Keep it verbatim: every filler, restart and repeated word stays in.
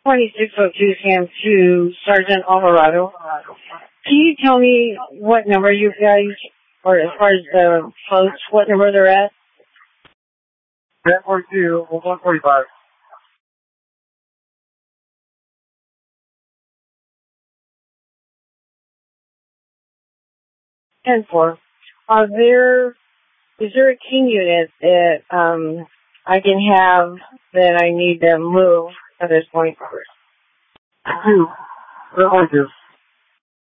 twenty-six oh two Sam two, Sergeant Alvarado. Can you tell me what number you guys, or as far as the floats, what number they're at? ten forty-two, one forty-five. ten four. Are there, is there a king unit that um I can have that I need to move at this point? Two. What do I do?